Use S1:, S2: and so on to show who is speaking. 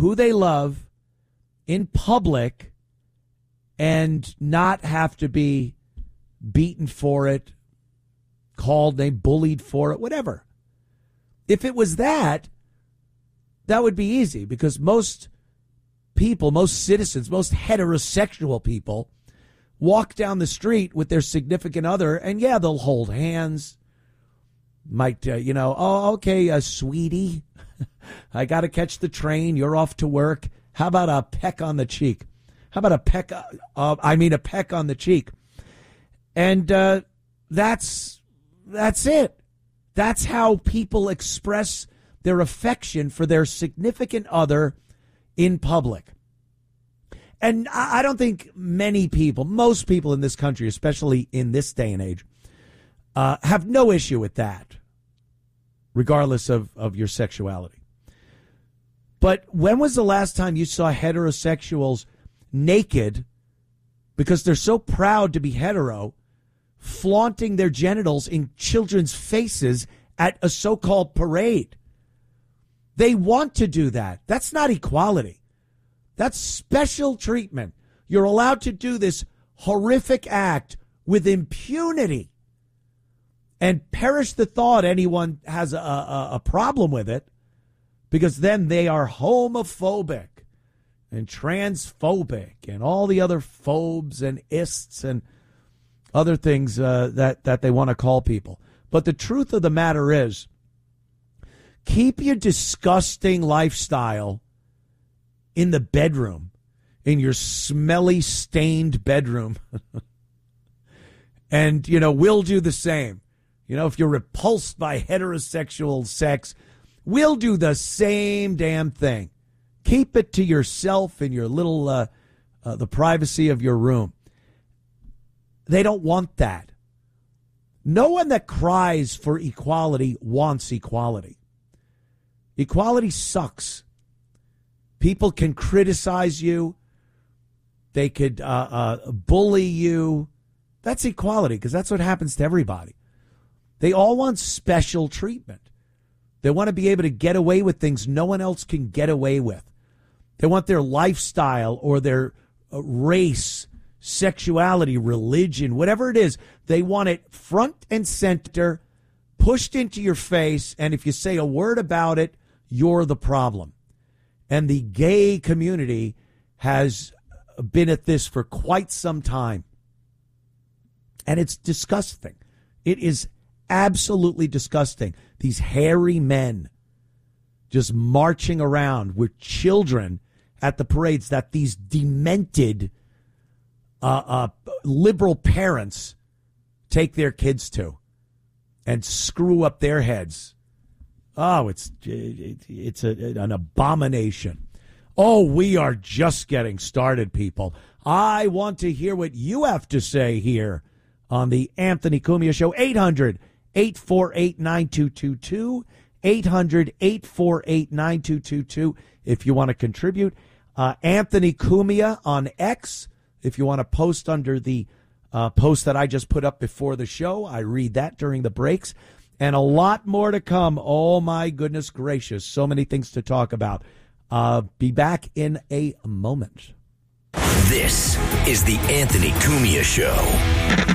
S1: who they love in public and not have to be beaten for it, called, they bullied for it, whatever. If it was that would be easy, because most people, most citizens, most heterosexual people walk down the street with their significant other, and yeah, they'll hold hands. Might, oh, okay, sweetie, I got to catch the train. You're off to work. How about a peck on the cheek? How about a peck on the cheek? And that's it. That's how people express their affection for their significant other in public. And I don't think many people, most people in this country, especially in this day and age, have no issue with that, regardless of your sexuality. But when was the last time you saw heterosexuals naked because they're so proud to be hetero, flaunting their genitals in children's faces at a so-called parade? They want to do that. That's not equality. That's special treatment. You're allowed to do this horrific act with impunity. And perish the thought anyone has a problem with it, because then they are homophobic and transphobic and all the other phobes and ists and other things that they want to call people. But the truth of the matter is, keep your disgusting lifestyle in the bedroom, in your smelly, stained bedroom. And, we'll do the same. If you're repulsed by heterosexual sex, we'll do the same damn thing. Keep it to yourself in your little, the privacy of your room. They don't want that. No one that cries for equality wants equality. Equality sucks. People can criticize you. They could bully you. That's equality, because that's what happens to everybody. They all want special treatment. They want to be able to get away with things no one else can get away with. They want their lifestyle or their race, sexuality, religion, whatever it is, they want it front and center, pushed into your face, and if you say a word about it, you're the problem. And the gay community has been at this for quite some time. And it's disgusting. It is absolutely disgusting. These hairy men just marching around with children at the parades that these demented liberal parents take their kids to and screw up their heads. Oh, it's an abomination. Oh, we are just getting started, people. I want to hear what you have to say here on the Anthony Cumia Show. 800-848-9222. 800-848-9222 if you want to contribute. Anthony Cumia on X. If you want to post under the post that I just put up before the show, I read that during the breaks. And a lot more to come. Oh, my goodness gracious. So many things to talk about. Be back in a moment.
S2: This is the Anthony Cumia Show.